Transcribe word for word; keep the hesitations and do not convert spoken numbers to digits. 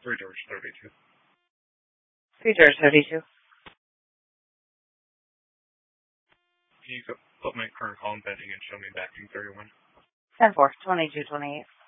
Three George thirty-two. Three George thirty-two. Can you put my current call in pending and show me back to thirty-one? ten four, twenty-two twenty-eight.